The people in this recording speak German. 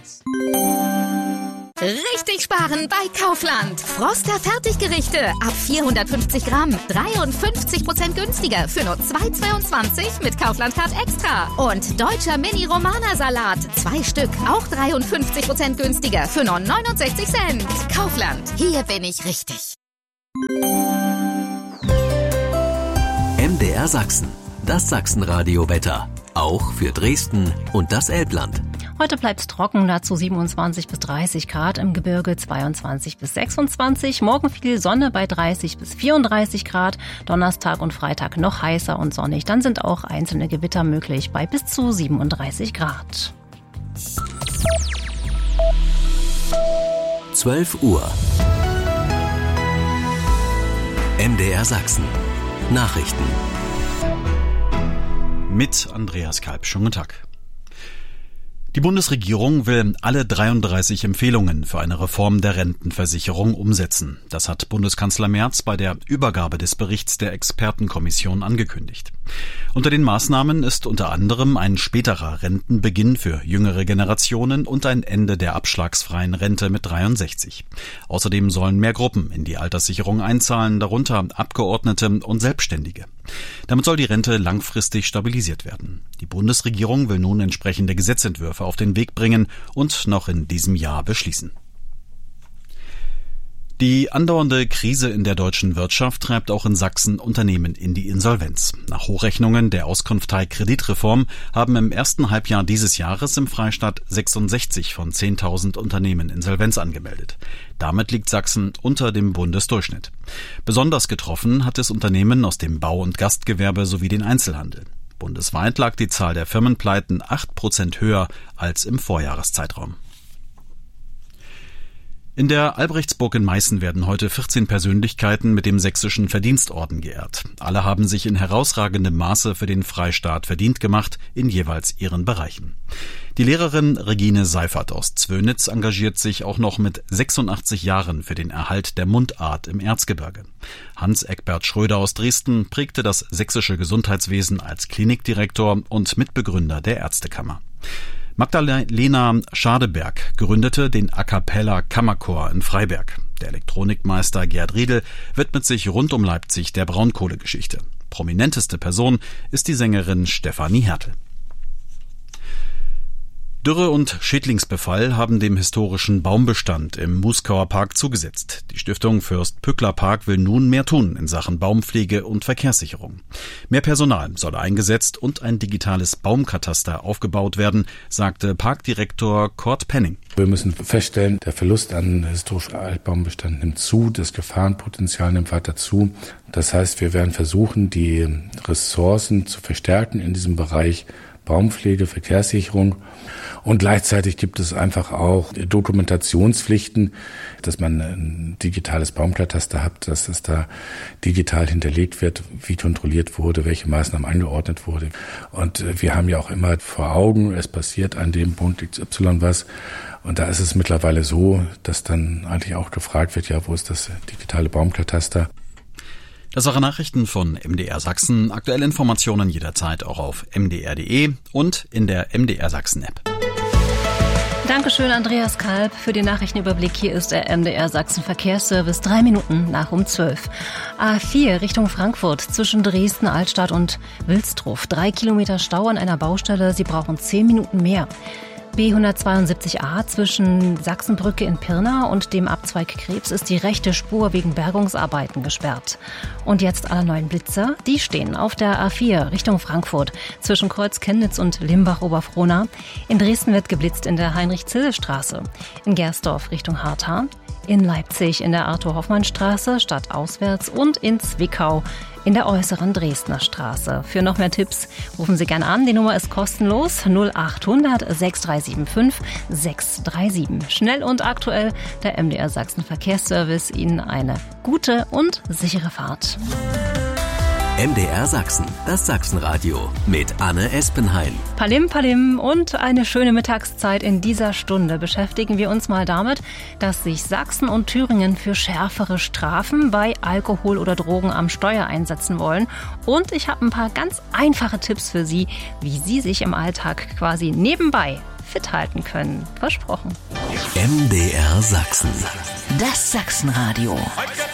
Richtig sparen bei Kaufland. Froster Fertiggerichte ab 450 Gramm. 53% günstiger für nur 2,22 mit Kaufland Card Extra. Und deutscher Mini-Romana-Salat. 2 Stück, auch 53% günstiger für nur 69 Cent. Kaufland, hier bin ich richtig. MDR Sachsen, das Sachsenradio-Wetter. Auch für Dresden und das Elbland. Heute bleibt es trocken, dazu 27 bis 30 Grad, im Gebirge 22 bis 26. Morgen viel Sonne bei 30 bis 34 Grad. Donnerstag und Freitag noch heißer und sonnig. Dann sind auch einzelne Gewitter möglich bei bis zu 37 Grad. 12 Uhr. MDR Sachsen. Nachrichten. Mit Andreas Kalb. Schönen guten Tag. Die Bundesregierung will alle 33 Empfehlungen für eine Reform der Rentenversicherung umsetzen. Das hat Bundeskanzler Merz bei der Übergabe des Berichts der Expertenkommission angekündigt. Unter den Maßnahmen ist unter anderem ein späterer Rentenbeginn für jüngere Generationen und ein Ende der abschlagsfreien Rente mit 63. Außerdem sollen mehr Gruppen in die Alterssicherung einzahlen, darunter Abgeordnete und Selbstständige. Damit soll die Rente langfristig stabilisiert werden. Die Bundesregierung will nun entsprechende Gesetzentwürfe auf den Weg bringen und noch in diesem Jahr beschließen. Die andauernde Krise in der deutschen Wirtschaft treibt auch in Sachsen Unternehmen in die Insolvenz. Nach Hochrechnungen der Auskunftei Kreditreform haben im ersten Halbjahr dieses Jahres im Freistaat 66 von 10.000 Unternehmen Insolvenz angemeldet. Damit liegt Sachsen unter dem Bundesdurchschnitt. Besonders getroffen hat es Unternehmen aus dem Bau- und Gastgewerbe sowie den Einzelhandel. Bundesweit lag die Zahl der Firmenpleiten 8% höher als im Vorjahreszeitraum. In der Albrechtsburg in Meißen werden heute 14 Persönlichkeiten mit dem Sächsischen Verdienstorden geehrt. Alle haben sich in herausragendem Maße für den Freistaat verdient gemacht, in jeweils ihren Bereichen. Die Lehrerin Regine Seifert aus Zwönitz engagiert sich auch noch mit 86 Jahren für den Erhalt der Mundart im Erzgebirge. Hans-Eckbert Schröder aus Dresden prägte das sächsische Gesundheitswesen als Klinikdirektor und Mitbegründer der Ärztekammer. Magdalena Schadeberg gründete den A Cappella Kammerchor in Freiberg. Der Elektronikmeister Gerd Riedel widmet sich rund um Leipzig der Braunkohlegeschichte. Prominenteste Person ist die Sängerin Stefanie Hertel. Dürre und Schädlingsbefall haben dem historischen Baumbestand im Muskauer Park zugesetzt. Die Stiftung Fürst-Pückler-Park will nun mehr tun in Sachen Baumpflege und Verkehrssicherung. Mehr Personal soll eingesetzt und ein digitales Baumkataster aufgebaut werden, sagte Parkdirektor Kurt Penning. Wir müssen feststellen, der Verlust an historischem Altbaumbestand nimmt zu, das Gefahrenpotenzial nimmt weiter zu. Das heißt, wir werden versuchen, die Ressourcen zu verstärken in diesem Bereich Baumpflege, Verkehrssicherung. Und gleichzeitig gibt es einfach auch Dokumentationspflichten, dass man ein digitales Baumkataster hat, dass es da digital hinterlegt wird, wie kontrolliert wurde, welche Maßnahmen angeordnet wurde. Und wir haben ja auch immer vor Augen, es passiert an dem Punkt XY was. Und da ist es mittlerweile so, dass dann eigentlich auch gefragt wird, ja, wo ist das digitale Baumkataster? Das waren Nachrichten von MDR Sachsen. Aktuelle Informationen jederzeit auch auf mdr.de und in der MDR Sachsen App. Dankeschön, Andreas Kalb, für den Nachrichtenüberblick. Hier ist der MDR Sachsen Verkehrsservice, 3 Minuten nach um 12. A4 Richtung Frankfurt zwischen Dresden, Altstadt und Wilsdruff. 3 Kilometer Stau an einer Baustelle. Sie brauchen 10 Minuten mehr. B172a zwischen Sachsenbrücke in Pirna und dem Abzweig Krebs ist die rechte Spur wegen Bergungsarbeiten gesperrt. Und jetzt alle neuen Blitzer, die stehen auf der A4 Richtung Frankfurt zwischen Kreuz Chemnitz und Limbach-Oberfrohna. In Dresden wird geblitzt in der Heinrich-Zille-Straße, in Gersdorf Richtung Hartha, in Leipzig in der Arthur-Hoffmann-Straße stadtauswärts und in Zwickau in der äußeren Dresdner Straße. Für noch mehr Tipps rufen Sie gerne an. Die Nummer ist kostenlos 0800 6375 637. Schnell und aktuell der MDR Sachsen Verkehrsservice. Ihnen eine gute und sichere Fahrt. MDR Sachsen, das Sachsenradio mit Anne Espenhain. Palim, Palim und eine schöne Mittagszeit. In dieser Stunde beschäftigen wir uns mal damit, dass sich Sachsen und Thüringen für schärfere Strafen bei Alkohol oder Drogen am Steuer einsetzen wollen. Und ich habe ein paar ganz einfache Tipps für Sie, wie Sie sich im Alltag quasi nebenbei fit halten können. Versprochen. MDR Sachsen. Das Sachsenradio.